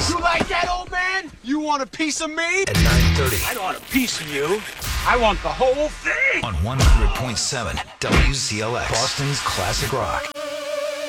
Weekdays You like that, old man? You want a piece of me? at 9:30 I don't want a piece of you. I want the whole thing. on 100.7 WCLX, Boston's classic rock.